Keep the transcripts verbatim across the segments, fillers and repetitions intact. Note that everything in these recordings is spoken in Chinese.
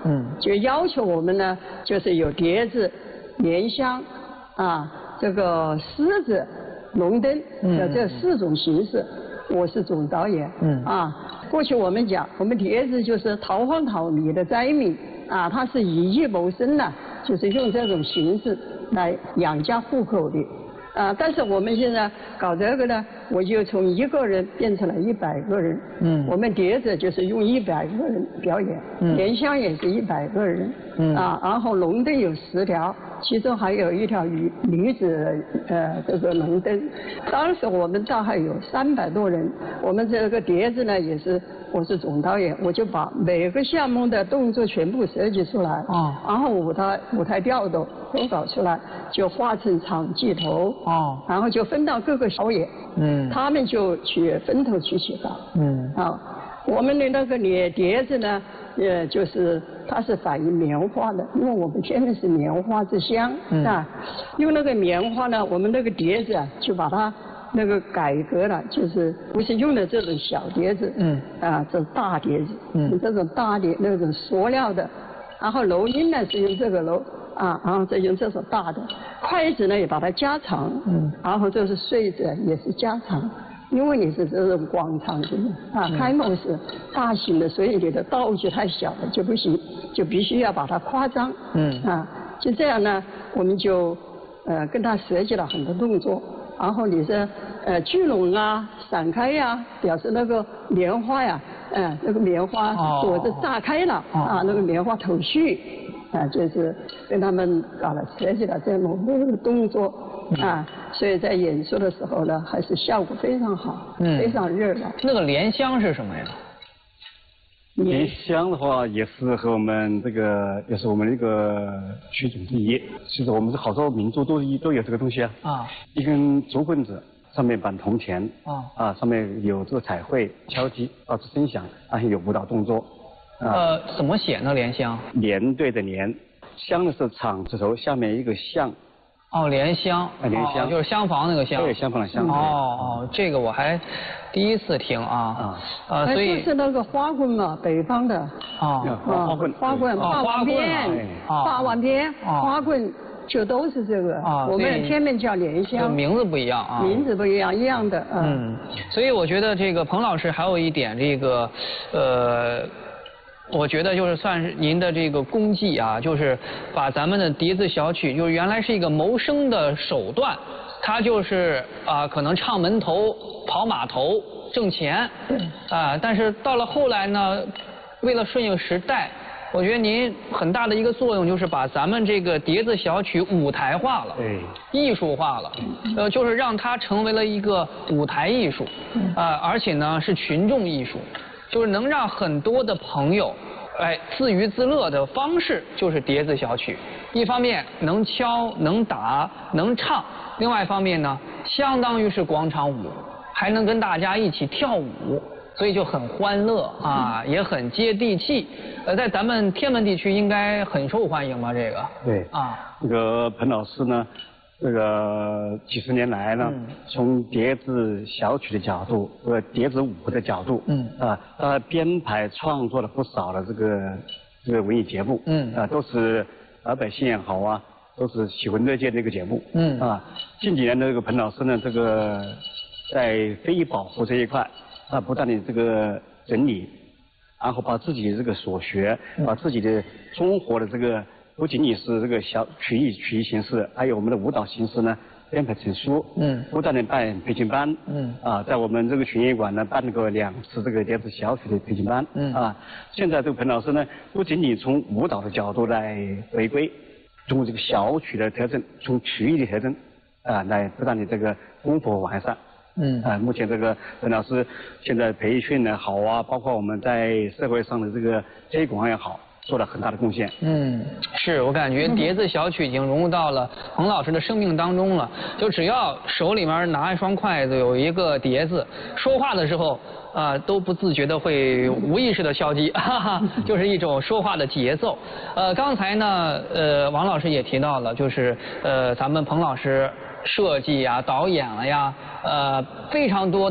嗯， 就要求我们呢，就是有碟子、莲香，啊，这个狮子、龙灯的这四种形式。我是总导演。嗯啊，过去我们讲，我们碟子就是桃花桃李的灾民啊，他是以艺谋生的，就是用这种形式来养家糊口的。啊，但是我们现在搞这个呢，我就从一个人变成了一百个人。嗯，我们碟子就是用一百个人表演，嗯，莲香也是一百个人。嗯啊，然后龙灯有十条，其中还有一条女女子呃这个龙灯。当时我们大概有三百多人，我们这个碟子呢也是我是总导演，我就把每个项目的动作全部设计出来。哦，然后舞台舞台调度都搞出来，就画成场记头。哦，然后就分到各个小演，嗯，他们就去分头去写稿，嗯，啊，我们的那个碟碟子呢，呃，就是它是反映棉花的，因为我们天的是棉花之乡，嗯、啊，用那个棉花呢，我们那个碟子啊，就把它那个改革了，就是不是用的这种小碟子，嗯，啊，这大碟子，嗯，这种大碟那种塑料的，然后楼音呢是用这个楼。啊，然后再用这种大的筷子呢，也把它加长，嗯，然后这是穗子也是加长，因为你是这种广场的啊，嗯、开幕式大型的，所以你的道具太小了就不行，就必须要把它夸张，嗯，啊，就这样呢，我们就呃跟他设计了很多动作，然后你是呃聚拢啊、散开呀、啊，表示那个棉花呀，嗯、呃，那个棉花朵子炸开了、哦、啊，那个棉花头绪。啊，就是跟他们搞了设计了这种动作啊，所以在演出的时候呢，还是效果非常好，嗯，非常热闹。 那个莲香是什么呀？ 莲香的话也是和我们这个，也是我们那个曲种之一。其实我们是好多民族都都有这个东西啊。啊。一根竹棍子，上面绑铜钱。啊。啊，上面有这个彩绘、敲击，发出声响，而且有舞蹈动作。 呃，怎么写呢？莲香？ 莲对着莲，香的是厂字头，下面一个巷。 哦，莲香。啊， 莲香、 哦、就是厢房那个厢。 对，厢房的厢。 哦哦，这个我还第一次听啊。啊。呃，所以就是那个花棍嘛，北方的。 啊。花棍。 花棍，霸王鞭，霸王鞭，花棍。就都是这个，啊、我们天门叫莲香， 名字不一样啊， 名字不一样，一样的。嗯， 嗯所以我觉得这个彭老师还有一点这个，呃，我觉得就是算是您的这个功绩啊，就是把咱们的笛子小曲，就是原来是一个谋生的手段，它就是啊、呃，可能唱门头、跑码头挣钱，啊、呃，但是到了后来呢，为了顺应时代。我觉得您很大的一个作用就是把咱们这个碟子小曲舞台化了， 对， 艺术化了，呃，就是让它成为了一个舞台艺术，啊、呃，而且呢是群众艺术，就是能让很多的朋友，哎，自娱自乐的方式就是碟子小曲。一方面能敲、能打、能唱，另外一方面呢，相当于是广场舞，还能跟大家一起跳舞。所以就很欢乐啊，也很接地气。呃，在咱们天门地区应该很受欢迎吧？这个对啊，这个彭老师呢，这个几十年来呢，嗯、从碟子小曲的角度和碟子舞的角度，嗯啊，他编排创作了不少的这个这个文艺节目，嗯啊，都是老百姓也好啊，都是喜闻乐见的一个节目，嗯啊，近几年的这个彭老师呢，这个在非遗保护这一块。他不断的这个整理，然后把自己的这个所学，把自己的中国的这个不仅仅是这个小曲艺曲艺形式，还有我们的舞蹈形式呢，编排成书，嗯，不断的办培训班，嗯，啊，在我们这个群艺馆呢办过两次这个碟子小曲的培训班，嗯，啊，现在这个彭老师呢，不仅仅从舞蹈的角度来回归，从这个小曲的特征，从曲艺的特征，啊，来不断的这个功夫完善。嗯啊，目前这个陈老师现在培训呢好啊，包括我们在社会上的这个推广也好，做了很大的贡献。 嗯，是我感觉碟子小曲已经融入到了彭老师的生命当中了。就只要手里面拿一双筷子，有一个碟子，说话的时候啊、呃、都不自觉的会无意识的消极，哈哈，就是一种说话的节奏。呃，刚才呢，呃，王老师也提到了，就是呃咱们彭老师。设计呀、导演了呀，呃，非常多的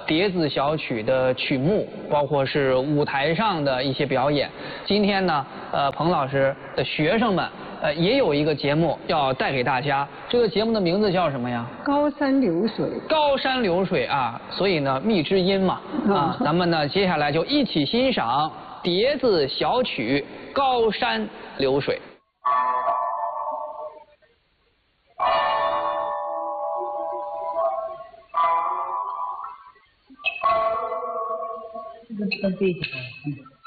叠字小曲的曲目，包括是舞台上的一些表演。今天呢，呃，彭老师的学生们，呃，也有一个节目要带给大家。这个节目的名字叫什么呀？ 高山流水。高山流水啊，所以呢，蜜知音嘛，啊，咱们呢接下来就一起欣赏叠字小曲《高山流水》。 这个这个对的。